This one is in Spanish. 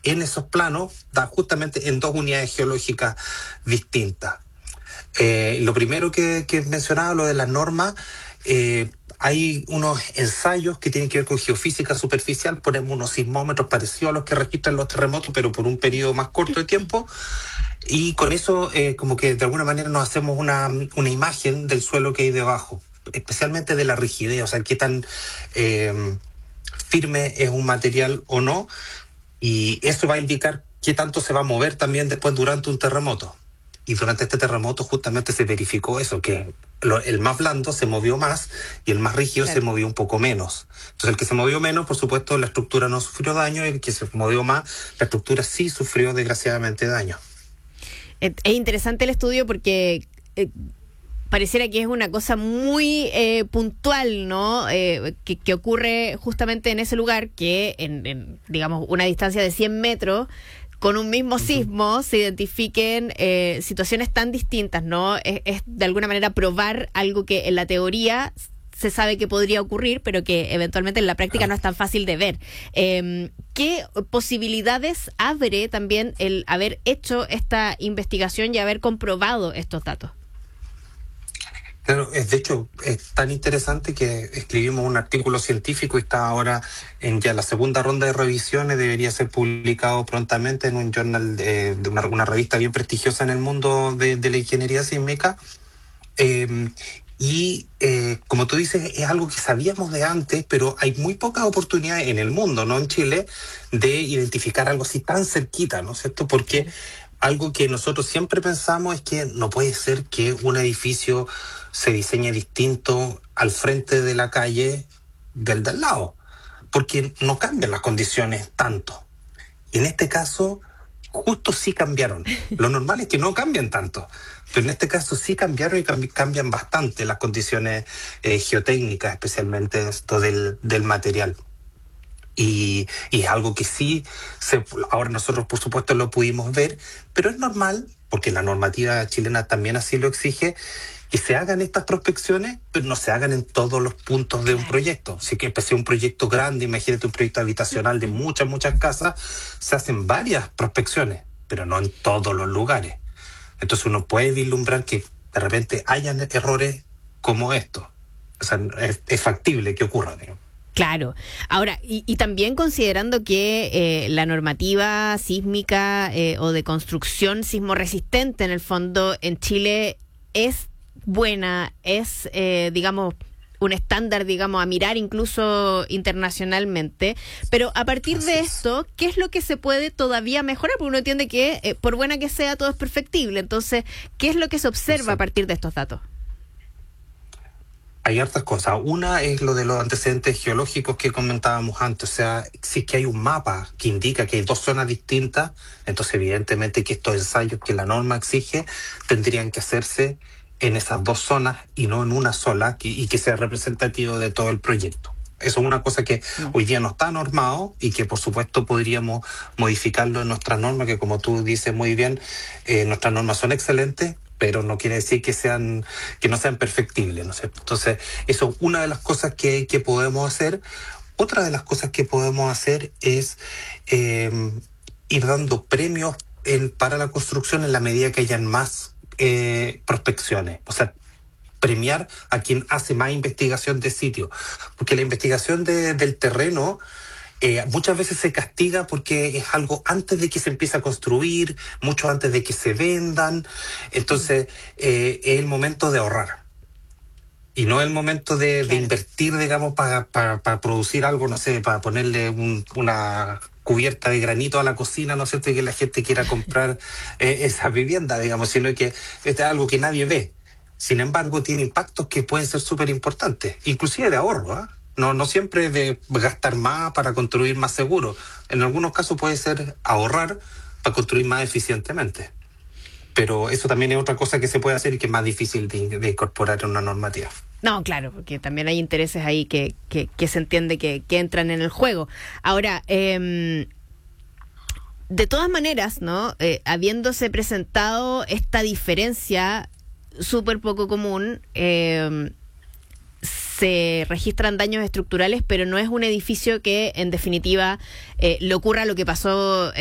en esos planos da justamente en dos unidades geológicas distintas. Lo primero que mencionaba, lo de las normas, hay unos ensayos que tienen que ver con geofísica superficial, ponemos unos sismómetros parecidos a los que registran los terremotos, pero por un periodo más corto de tiempo, y con eso como que de alguna manera nos hacemos una imagen del suelo que hay debajo, especialmente de la rigidez, o sea, qué tan firme es un material o no, y eso va a indicar qué tanto se va a mover también después durante un terremoto. Y durante este terremoto justamente se verificó eso, que el más blando se movió más y el más rígido se movió un poco menos. Entonces el que se movió menos, por supuesto, la estructura no sufrió daño, y el que se movió más, la estructura sí sufrió desgraciadamente daño. Es interesante el estudio porque pareciera que es una cosa muy puntual, ¿no? Que ocurre justamente en ese lugar, que en digamos, una distancia de 100 metros, con un mismo sismo se identifiquen situaciones tan distintas, ¿no? Es de alguna manera probar algo que en la teoría se sabe que podría ocurrir, pero que eventualmente en la práctica no es tan fácil de ver. ¿Qué posibilidades abre también el haber hecho esta investigación y haber comprobado estos datos? Claro, de hecho, es tan interesante que escribimos un artículo científico y está ahora en ya la segunda ronda de revisiones, debería ser publicado prontamente en un journal de una revista bien prestigiosa en el mundo de la ingeniería sísmica. Como tú dices, es algo que sabíamos de antes, pero hay muy pocas oportunidades en el mundo, no en Chile, de identificar algo así tan cerquita, ¿no es cierto? Porque algo que nosotros siempre pensamos es que no puede ser que un edificio se diseñe distinto al frente de la calle del de al lado, porque no cambian las condiciones tanto. Y en este caso, justo sí cambiaron. Lo normal es que no cambian tanto, pero en este caso sí cambiaron y cambian bastante las condiciones geotécnicas, especialmente esto del material. Y es algo que sí, ahora nosotros por supuesto lo pudimos ver, pero es normal, porque la normativa chilena también así lo exige, que se hagan estas prospecciones, pero no se hagan en todos los puntos de un proyecto. Así que empecé un proyecto grande, imagínate un proyecto habitacional de muchas casas, se hacen varias prospecciones, pero no en todos los lugares. Entonces uno puede vislumbrar que de repente hayan errores como estos. O sea, es factible que ocurra, digamos. Claro. Ahora, y también considerando que la normativa sísmica o de construcción sismoresistente en el fondo en Chile es buena, es, digamos, un estándar, digamos, a mirar incluso internacionalmente, pero a partir de esto, ¿qué es lo que se puede todavía mejorar? Porque uno entiende que por buena que sea, todo es perfectible. Entonces, ¿qué es lo que se observa a partir de estos datos? Hay hartas cosas. Una es lo de los antecedentes geológicos que comentábamos antes. O sea, si es que hay un mapa que indica que hay dos zonas distintas, entonces evidentemente que estos ensayos que la norma exige tendrían que hacerse en esas dos zonas y no en una sola, y que sea representativo de todo el proyecto. Eso es una cosa que hoy día no está normado y que por supuesto podríamos modificarlo en nuestras normas, que como tú dices muy bien, nuestras normas son excelentes, pero no quiere decir que no sean perfectibles, ¿no es cierto? Entonces, eso es una de las cosas que podemos hacer. Otra de las cosas que podemos hacer es ir dando premios para la construcción en la medida que hayan más prospecciones. O sea, premiar a quien hace más investigación de sitio. Porque la investigación del terreno muchas veces se castiga porque es algo antes de que se empiece a construir, mucho antes de que se vendan. Entonces, es el momento de ahorrar. Y no el momento de invertir, digamos, para producir algo, no sé, para ponerle una cubierta de granito a la cocina, ¿no es cierto? Y que la gente quiera comprar esa vivienda, digamos, sino que este es algo que nadie ve. Sin embargo, tiene impactos que pueden ser súper importantes, inclusive de ahorro, ¿eh? No siempre de gastar más para construir más seguro. En algunos casos puede ser ahorrar para construir más eficientemente. Pero eso también es otra cosa que se puede hacer y que es más difícil de incorporar en una normativa. No, claro, porque también hay intereses ahí que se entiende que entran en el juego. Ahora, de todas maneras, ¿no? Habiéndose presentado esta diferencia súper poco común, se registran daños estructurales, pero no es un edificio que en definitiva le ocurra lo que pasó